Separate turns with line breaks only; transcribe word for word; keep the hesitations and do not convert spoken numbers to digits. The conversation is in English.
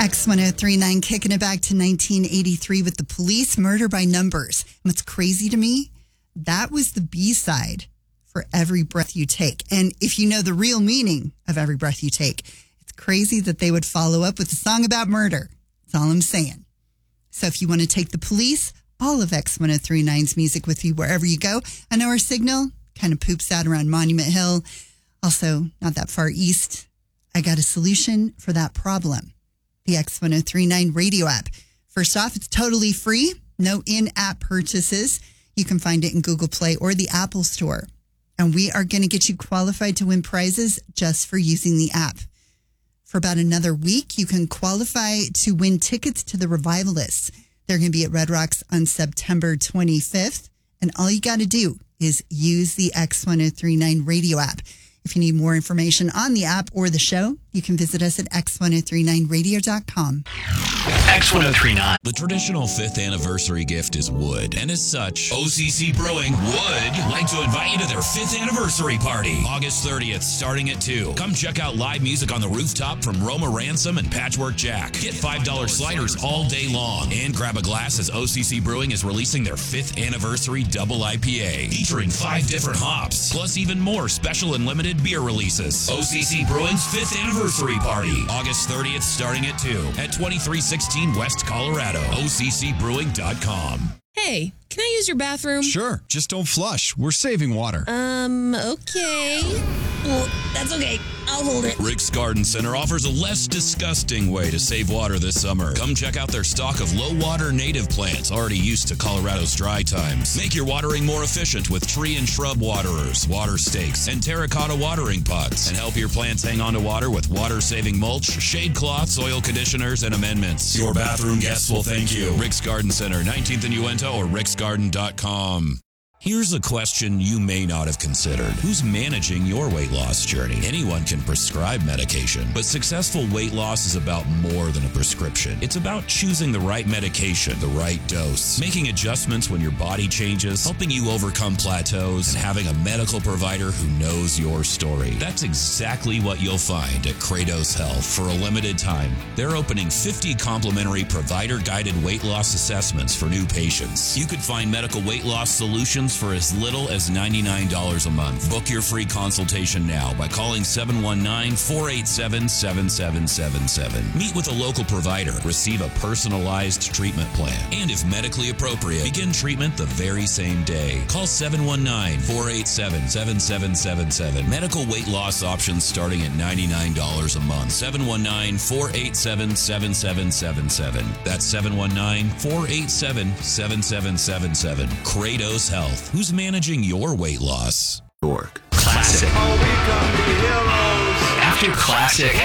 X one oh three point nine kicking it back to nineteen eighty-three with The Police, Murder by Numbers. And what's crazy to me, that was the B-side for Every Breath You Take. And if you know the real meaning of Every Breath You Take, it's crazy that they would follow up with a song about murder. That's all I'm saying. So if you want to take The Police, all of X one oh three point nine's music with you wherever you go. I know our signal kind of poops out around Monument Hill, also not that far east. I got a solution for that problem. The X one oh three point nine radio app. First off, it's totally free. No in-app purchases. You can find it in Google Play or the Apple Store. And we are going to get you qualified to win prizes just for using the app. For about another week, you can qualify to win tickets to the Revivalists. They're going to be at Red Rocks on September twenty-fifth. And all you got to do is use the X one oh three point nine radio app. If you need more information on the app or the show, you can visit us at x one oh three nine radio dot com.
X one oh three point nine.
The traditional fifth anniversary gift is wood, and as such, O C C Brewing would like to invite you to their fifth anniversary party, August thirtieth, starting at two. Come check out live music on the rooftop from Roma Ransom and Patchwork Jack. Get five dollars sliders all day long, and grab a glass as O C C Brewing is releasing their fifth anniversary double I P A, featuring five different hops, plus even more special and limited beer releases. O C C Brewing's fifth anniversary party, August thirtieth, starting at two at twenty-three sixteen West Colorado. O C C brewing dot com.
Hey, can I use your bathroom?
Sure, just don't flush. We're saving water.
Um, okay. Well, that's okay. I'll hold it.
Rick's Garden Center offers a less disgusting way to save water this summer. Come check out their stock of low-water native plants already used to Colorado's dry times. Make your watering more efficient with tree and shrub waterers, water stakes, and terracotta watering pots. And help your plants hang on to water with water-saving mulch, shade cloths, soil conditioners, and amendments. Your bathroom guests will thank you. Rick's Garden Center, nineteenth and Uinta, or ricks garden dot com. Here's a question you may not have considered. Who's managing your weight loss journey? Anyone can prescribe medication, but successful weight loss is about more than a prescription. It's about choosing the right medication, the right dose, making adjustments when your body changes, helping you overcome plateaus, and having a medical provider who knows your story. That's exactly what you'll find at Kratos Health. For a limited time, they're opening fifty complimentary provider-guided weight loss assessments for new patients. You could find medical weight loss solutions for as little as ninety-nine dollars a month. Book your free consultation now by calling seven one nine, four eight seven, seven seven seven seven. Meet with a local provider, receive a personalized treatment plan, and if medically appropriate, begin treatment the very same day. Call seven one nine, four eight seven, seven seven seven seven. Medical weight loss options starting at ninety-nine dollars a month. seven one nine, four eight seven, seven seven seven seven. That's seven one nine, four eight seven, seven seven seven seven. Kratos Health. Who's managing your weight loss?
Classic. After classic.